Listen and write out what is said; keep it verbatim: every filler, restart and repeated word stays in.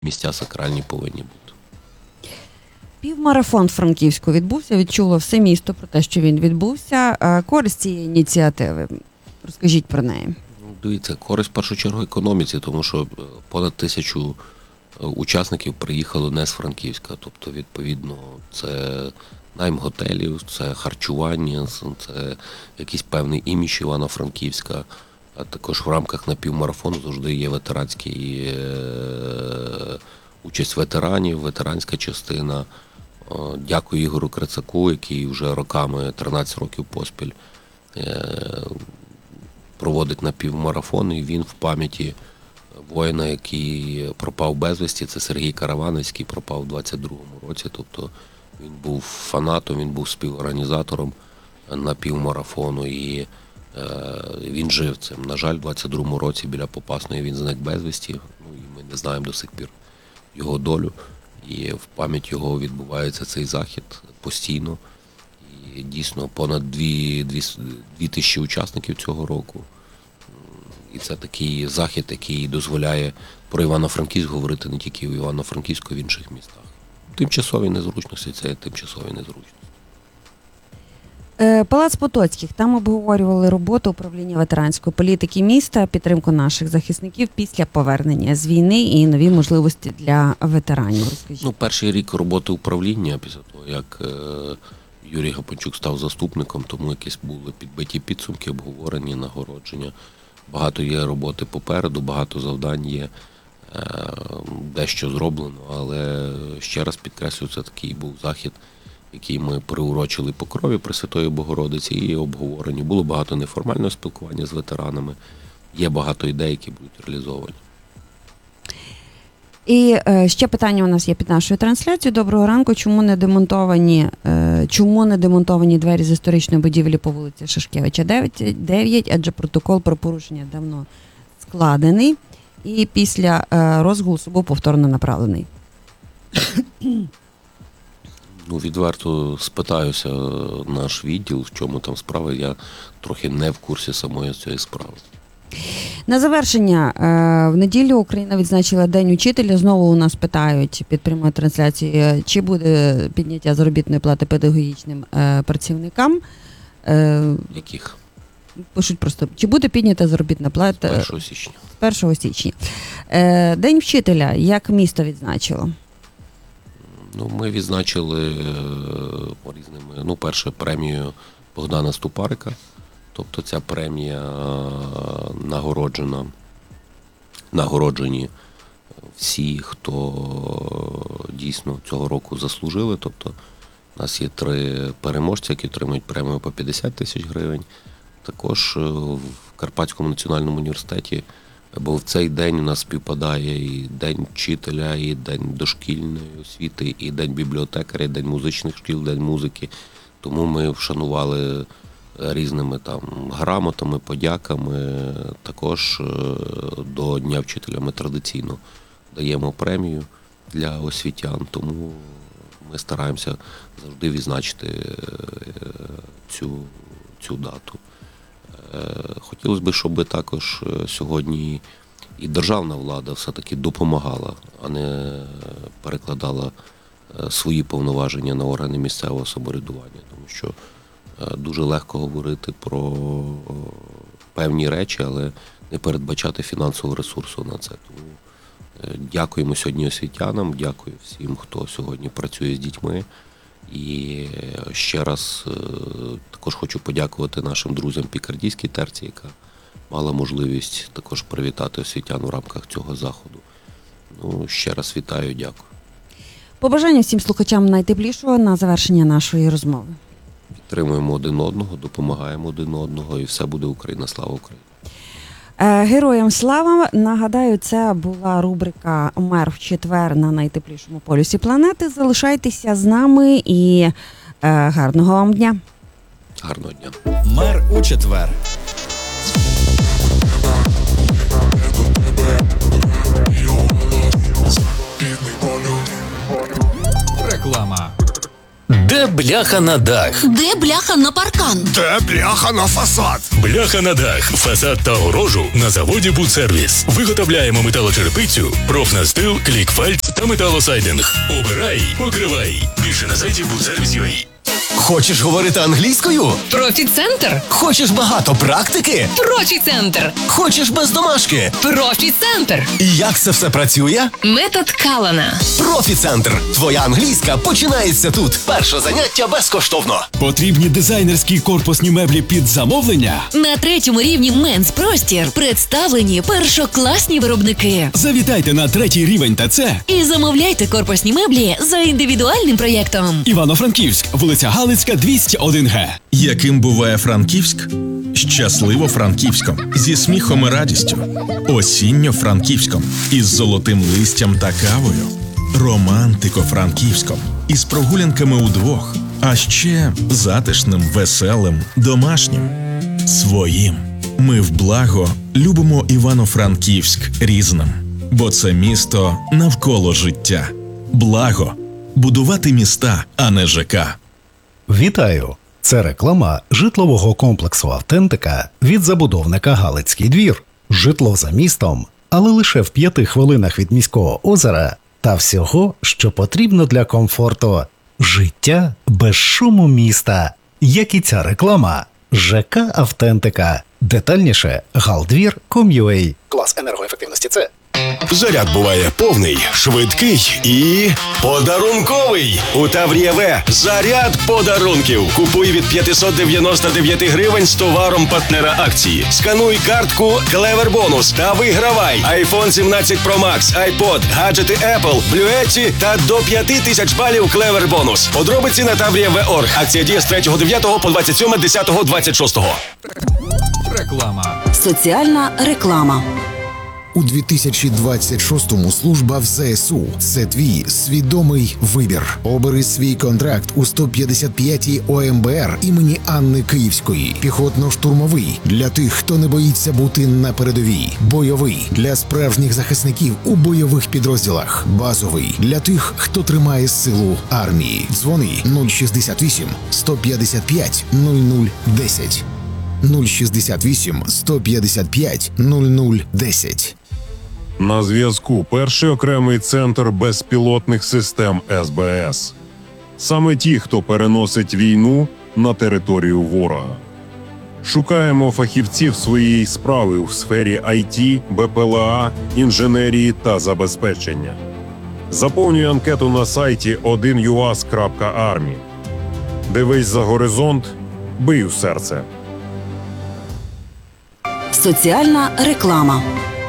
місця сакральні повинні бути. Півмарафон Франківську відбувся, відчуло все місто про те, що він відбувся. Користь цієї ініціативи. Розкажіть про неї. Дивіться, користь в першу чергу економіці, тому що понад тисячу учасників приїхало не з Франківська. Тобто, відповідно, це найм готелів, це харчування, це якийсь певний імідж Івано-Франківська. А також в рамках напівмарафону завжди є ветеранський е, участь ветеранів, ветеранська частина. О, дякую Ігору Крицаку, який вже роками, тринадцять років поспіль, е, проводить напівмарафон, і він в пам'яті воїна, який пропав безвісті, це Сергій Караванець, який пропав у двадцять другому році. Тобто він був фанатом, він був співорганізатором напівмарафону, і е, він жив цим. На жаль, у двадцять другому році біля Попасної він зник безвісті, ну, і ми не знаємо до сих пір його долю. І в пам'ять його відбувається цей захід постійно. І дійсно понад дві, дві, дві тисячі учасників цього року. І це такий захід, який дозволяє про Івано-Франківськ говорити не тільки в Івано-Франківську, а в інших містах. Тимчасові незручності – це тимчасові незручності. Палац Потоцьких. Там обговорювали роботу управління ветеранської політики міста, підтримку наших захисників після повернення з війни і нові можливості для ветеранів. Розкажіть. Ну, перший рік роботи управління, після того, як е, Юрій Гапончук став заступником, тому якісь були підбиті підсумки, обговорені, нагородження. Багато є роботи попереду, багато завдань є, е, дещо зроблено, але ще раз підкреслюю, це такий був захід, який ми приурочили Покрові Пресвятої Богородиці, і обговорені. Було багато неформального спілкування з ветеранами, є багато ідей, які будуть реалізовані. І е, ще питання у нас є під нашою трансляцією. Доброго ранку. Чому не демонтовані, е, чому не демонтовані двері з історичної будівлі по вулиці Шашкевича дев'ять, адже протокол про порушення давно складений і після е, розголосу був повторно направлений? Ну, відверто спитаюся наш відділ, в чому там справа. Я трохи не в курсі самої цієї справи. На завершення, в неділю Україна відзначила День учителя. Знову у нас питають під прямою трансляцією, чи буде підняття заробітної плати педагогічним працівникам. Яких? Пишуть просто, чи буде піднята заробітна плата з першого січня. З першого січня. День вчителя, як місто відзначило? Ну, ми відзначили різними, ну, перше, премію Богдана Ступарика. Тобто ця премія нагороджена, нагороджені всі, хто дійсно цього року заслужили. Тобто у нас є три переможці, які отримують премію по п'ятдесят тисяч гривень. Також в Карпатському національному університеті, бо в цей день у нас співпадає і День вчителя, і День дошкільної освіти, і День бібліотекаря, і День музичних шкіл, День музики. Тому ми вшанували різними там грамотами, подяками. Також до Дня вчителя ми традиційно даємо премію для освітян, тому ми стараємося завжди відзначити цю, цю дату. Хотілося б, щоб також сьогодні і державна влада все-таки допомагала, а не перекладала свої повноваження на органи місцевого самоврядування, тому що дуже легко говорити про певні речі, але не передбачати фінансового ресурсу на це. Тому дякуємо сьогодні освітянам, дякую всім, хто сьогодні працює з дітьми. І ще раз також хочу подякувати нашим друзям Пікардійській терці, яка мала можливість також привітати освітян в рамках цього заходу. Ну, ще раз вітаю, дякую. Побажання всім слухачам найтеплішого на завершення нашої розмови. Підтримуємо один одного, допомагаємо один одного, і все буде Україна. Слава Україні! Героям слава! Нагадаю, це була рубрика «Мер в четвер» на найтеплішому полюсі планети. Залишайтеся з нами і е, гарного вам дня! Гарного дня! Мер у четвер. Реклама. Де Де бляха на дах? Де бляха на паркан? Де бляха на фасад? Бляха на дах, фасад та огорожу на заводі «Будсервіс». Виготовляємо металочерепицю, профнастил, клікфальц та металосайдинг. Обирай, покривай. Більше на сайті будсервіс крапка ю а. Хочеш говорити англійською? Профі-центр. Хочеш багато практики? Профі-центр. Хочеш без домашки? Профі-центр. І як це все працює? Метод Калана. Профі-центр. Твоя англійська починається тут. Перше заняття безкоштовно. Потрібні дизайнерські корпусні меблі під замовлення? На третьому рівні Менс Простір представлені першокласні виробники. Завітайте на третій рівень ТЦ. І замовляйте корпусні меблі за індивідуальним проєктом. Івано-Франківськ, вулиця Галицька, двісті один Г. Яким буває Франківськ? Щасливо Франківськом, зі сміхом і радістю. Осінньо Франківськом, із золотим листям та кавою. Романтико Франківськом, із прогулянками удвох. А ще затишним, веселим, домашнім. Своїм. Ми в благо любимо Івано-Франківськ різним. Бо це місто навколо життя. Благо. Будувати міста, а не ЖК. Вітаю! Це реклама житлового комплексу «Автентика» від забудовника «Галицький двір». Житло за містом, але лише в п'яти хвилинах від міського озера та всього, що потрібно для комфорту. Життя без шуму міста. Як і ця реклама. ЖК «Автентика». Детальніше галдвір крапка ком крапка ю а. Клас енергоефективності – це. Заряд буває повний, швидкий і подарунковий. У Таврія В заряд подарунків. Купуй від п'ятсот дев'яносто дев'ять гривень з товаром партнера акції. Скануй картку Clever Bonus та вигравай айфон сімнадцять Pro Max, iPod, гаджети Apple, Bluetooth та до п'яти тисяч балів Clever Bonus. Подробиці на таврія точка ва точка орг. Акція діє з третього дев'ятого по двадцять сьоме десятого двадцять шостого. Реклама. Соціальна реклама. У дві тисячі двадцять шостому служба в ЗСУ – це твій свідомий вибір. Обери свій контракт у сто п'ятдесят п'ятій О Ем Бе Ер імені Анни Київської. Піхотно-штурмовий – для тих, хто не боїться бути на передовій. Бойовий – для справжніх захисників у бойових підрозділах. Базовий – для тих, хто тримає силу армії. Дзвони нуль шістдесят вісім сто п'ятдесят п'ять нуль нуль десять. нуль шістдесят вісім сто п'ятдесят п'ять нуль нуль десять. На зв'язку перший окремий центр безпілотних систем Ес Бе Ес. Саме ті, хто переносить війну на територію ворога. Шукаємо фахівців своєї справи у сфері Ай Ті, Бе Пе Ел А, інженерії та забезпечення. Заповнюй анкету на сайті один ю ас крапка армі. Дивись за горизонт, бий у серце. Соціальна реклама.